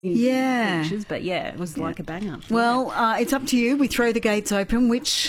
Yeah. features, but yeah, it was like a banger. Well, it's up to you. We throw the gates open. Which,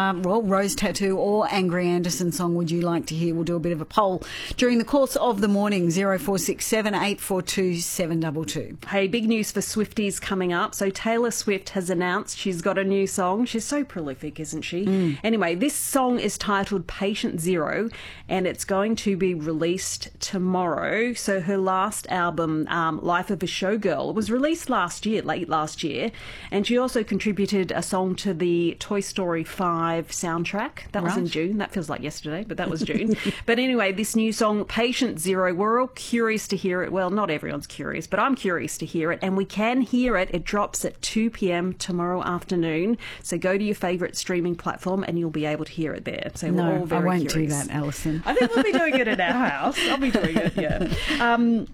Rose Tattoo or Angry Anderson song would you like to hear? We'll do a bit of a poll during the course of the morning. 0467 842 722. Hey, big news for Swifties coming up. So Taylor Swift has announced she's got a new song. She's so prolific, isn't she? Anyway, this song is titled Patient Zero, and it's going to be released tomorrow. So her last album, Life of a Showgirl, was released late last year, and she also contributed a song to the Toy Story 5 soundtrack. That was in June. That feels like yesterday, but that was June. But anyway, this new song, Patient Zero, we're all curious to hear it. Well, not everyone's curious, but I'm curious to hear it, and we can hear it. It drops at 2 p.m. tomorrow afternoon. So go to your favourite streaming platform and you'll be able to hear it there. So we're all very I won't curious. do that, Alison. I think we'll be doing it at our house. I'll be doing it, yeah.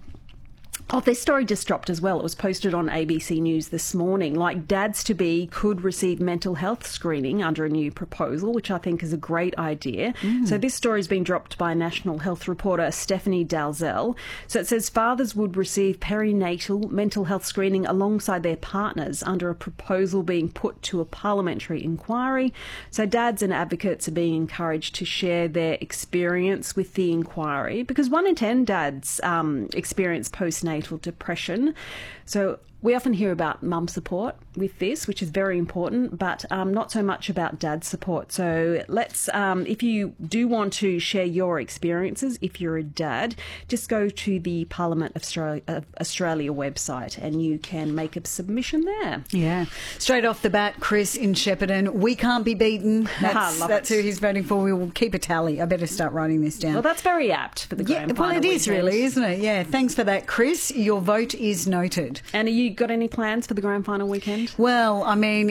This story just dropped as well. It was posted on ABC News this morning. Like, dads-to-be could receive mental health screening under a new proposal, which I think is a great idea. So this story's been dropped by National Health reporter Stephanie Dalzell. So it says fathers would receive perinatal mental health screening alongside their partners under a proposal being put to a parliamentary inquiry. So dads and advocates are being encouraged to share their experience with the inquiry, because 1 in 10 dads experience postnatal depression. So we often hear about mum support with this, which is very important, but not so much about dad support. So let's, if you do want to share your experiences, if you're a dad, just go to the Parliament of Australia website and you can make a submission there. Yeah. Straight off the bat, Chris in Shepparton, we can't be beaten. That's who he's voting for. We will keep a tally. I better start writing this down. Well, that's very apt for the grand final. Well, it is really, isn't it? Yeah. Thanks for that, Chris. Your vote is noted. And are you got any plans for the grand final weekend? Well, I mean,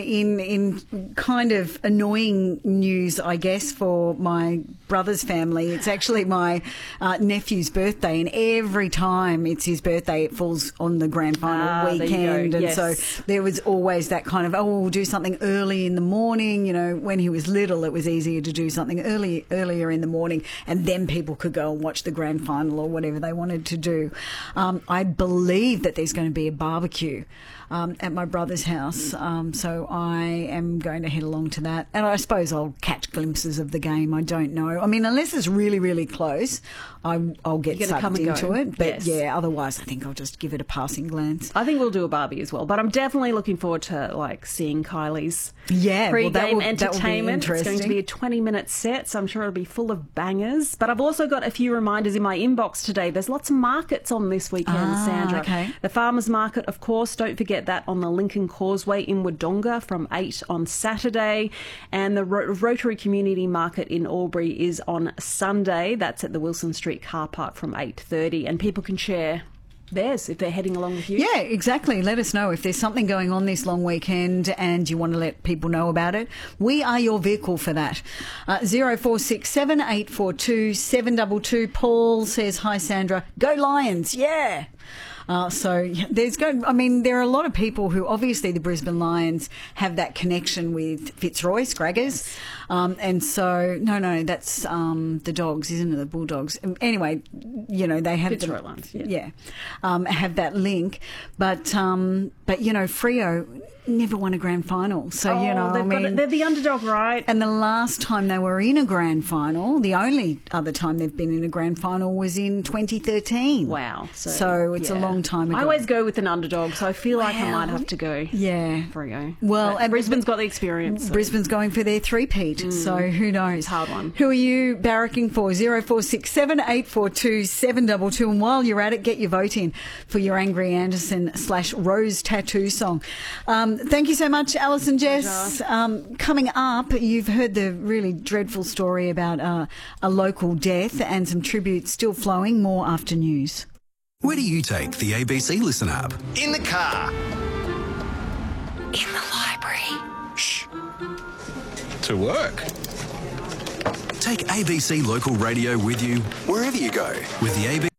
in kind of annoying news, I guess, for my brother's family, it's actually my nephew's birthday, and every time it's his birthday, it falls on the grand final weekend. And so there was always that kind of, we'll do something early in the morning. You know, when he was little, it was easier to do something earlier in the morning, and then people could go and watch the grand final or whatever they wanted to do. I believe that there's going to be a barbecue at my brother's house, so I am going to head along to that, and I suppose I'll catch glimpses of the game. I don't know. I mean, unless it's really, really close, I'll get sucked into it. But yeah, otherwise, I think I'll just give it a passing glance. I think we'll do a barbie as well, but I'm definitely looking forward to like seeing Kylie's pre-game entertainment. It's going to be a 20-minute set, so I'm sure it'll be full of bangers. But I've also got a few reminders in my inbox today. There's lots of markets on this weekend, Sandra. Okay. The Farmers Market, of course. Don't forget that on the Lincoln Causeway in Wodonga from 8 on Saturday. And the Rotary Community Market in Albury is on Sunday. That's at the Wilson Street car park from 8:30. And people can share theirs if they're heading along with you. Yeah, exactly. Let us know if there's something going on this long weekend and you want to let people know about it. We are your vehicle for that. 0467 842 722. Paul says, hi Sandra, go Lions. Yeah. So there are a lot of people who, obviously the Brisbane Lions have that connection with Fitzroy, Scraggers. And so, no, that's the Dogs, isn't it? The Bulldogs. Anyway, you know, they have Fitzroy Lions, have that link. But Freo never won a grand final. So, they're the underdog, right? And the last time they were in a grand final, the only other time they've been in a grand final was in 2013. Wow. So it's a long time ago. I always go with an underdog, so I feel like I might have to go. Yeah. Freo. Well, and Brisbane's got the experience. So. Brisbane's going for their three-peat, so who knows? It's a hard one. Who are you barracking for? 0467 842 722. And while you're at it, get your vote in for your Angry Anderson / Rose Tattoo song. Thank you so much, Alison Jess. Coming up, you've heard the really dreadful story about a local death and some tributes still flowing. More after news. Where do you take the ABC Listen app? In the car. In the library. Shh. To work. Take ABC Local Radio with you wherever you go with the ABC